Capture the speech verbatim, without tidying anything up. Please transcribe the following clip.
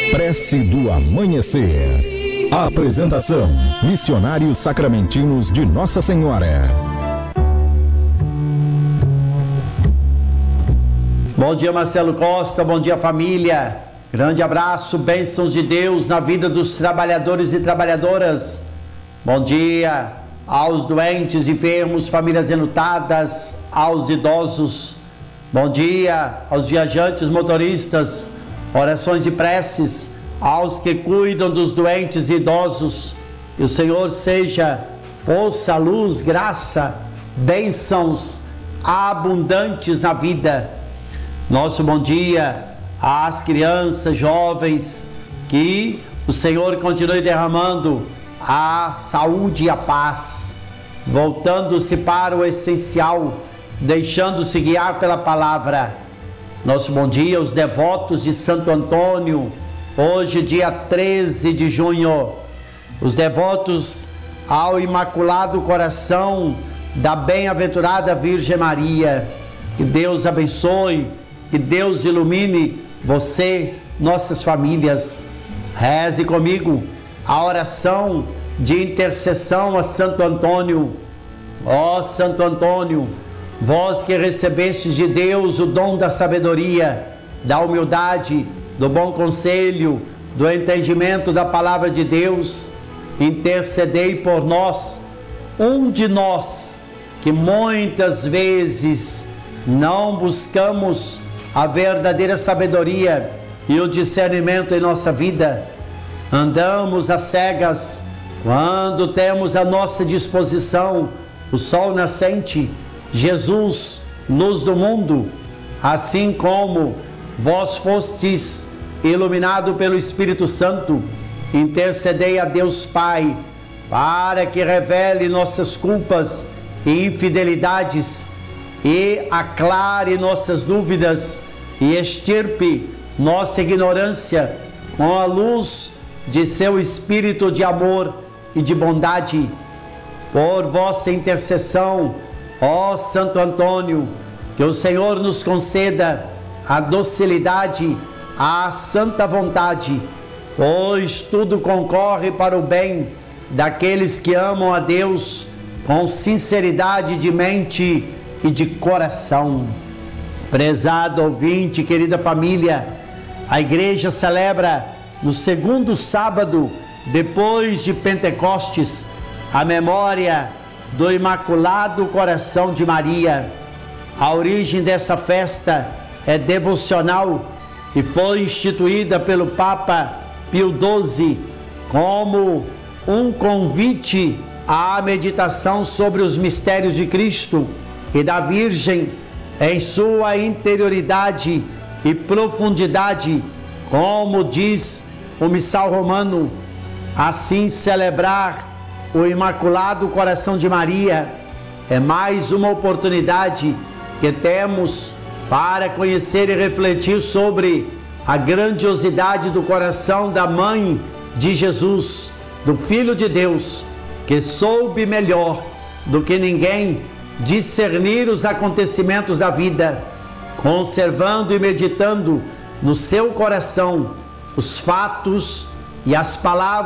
Prece do Amanhecer. Apresentação: Missionários Sacramentinos de Nossa Senhora. Bom dia, Marcelo Costa, bom dia, família. Grande abraço, bênçãos de Deus na vida dos trabalhadores e trabalhadoras. Bom dia aos doentes, enfermos, famílias enlutadas, aos idosos. Bom dia aos viajantes, motoristas, orações e preces aos que cuidam dos doentes e idosos. Que o Senhor seja força, luz, graça, bênçãos abundantes na vida. Nosso bom dia às crianças, jovens, que o Senhor continue derramando a saúde e a paz, voltando-se para o essencial, deixando-se guiar pela palavra. Nosso bom dia aos devotos de Santo Antônio, hoje dia treze de junho, os devotos ao Imaculado Coração da Bem-aventurada Virgem Maria. Que Deus abençoe, que Deus ilumine você, nossas famílias. Reze comigo a oração de intercessão a Santo Antônio. Ó Santo Antônio, vós que recebestes de Deus o dom da sabedoria, da humildade, do bom conselho, do entendimento da palavra de Deus, intercedei por nós, um de nós, que muitas vezes não buscamos a verdadeira sabedoria e o discernimento em nossa vida. Andamos às cegas quando temos à nossa disposição o sol nascente, Jesus, luz do mundo. Assim como vós fostes iluminado pelo Espírito Santo, intercedei a Deus Pai para que revele nossas culpas e infidelidades e aclare nossas dúvidas e extirpe nossa ignorância com a luz de seu Espírito de amor e de bondade. Por vossa intercessão, ó Santo Antônio, que o Senhor nos conceda a docilidade, a santa vontade, pois tudo concorre para o bem daqueles que amam a Deus com sinceridade de mente e de coração. Prezado ouvinte, querida família, a igreja celebra no segundo sábado depois de Pentecostes a memória do Imaculado Coração de Maria. A origem dessa festa é devocional e foi instituída pelo Papa Pio doze como um convite à meditação sobre os mistérios de Cristo e da Virgem em sua interioridade e profundidade, como diz o missal romano. Assim, celebrar o Imaculado Coração de Maria é mais uma oportunidade que temos para conhecer e refletir sobre a grandiosidade do coração da Mãe de Jesus, do Filho de Deus, que soube melhor do que ninguém discernir os acontecimentos da vida, conservando e meditando no seu coração os fatos e as palavras